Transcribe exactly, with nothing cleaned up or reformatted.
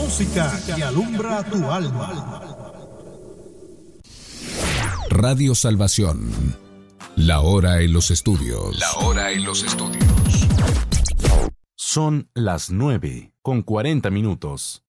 música que alumbra tu alma. Radio Salvación. La hora en los estudios. La hora en los estudios. Son las nueve con cuarenta minutos.